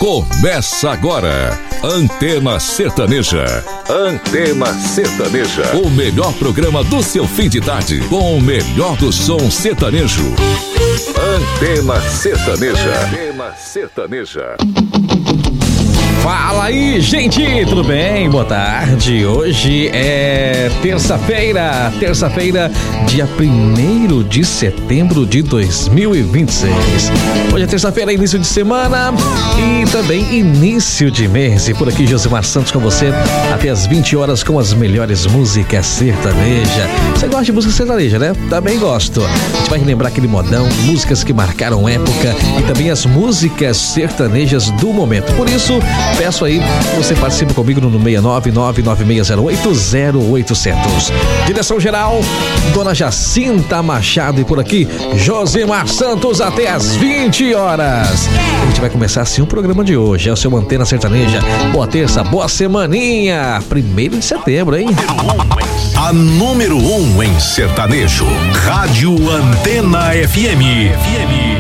Começa agora, Antena Sertaneja. Antena Sertaneja. O melhor programa do seu fim de tarde, com o melhor do som sertanejo. Antena Sertaneja. Antena Sertaneja. Fala aí, gente, tudo bem? Boa tarde. Hoje é terça-feira, dia 1º de setembro de 2026. Hoje é terça-feira, início de semana e também início de mês. E por aqui, Josimar Santos com você até as 20 horas com as melhores músicas sertaneja. Você gosta de música sertaneja, né? Também gosto. A gente vai relembrar aquele modão, músicas que marcaram época e também as músicas sertanejas do momento. Por isso, peço aí que você participe comigo no 69996080800. Direção geral, Dona Jacinta Machado, e por aqui, Josimar Santos até as 20 horas. A gente vai começar assim o programa de hoje. É o seu Antena Sertaneja. Boa terça, boa semaninha. 1º de setembro, hein? A número 1 em sertanejo. Rádio Antena FM.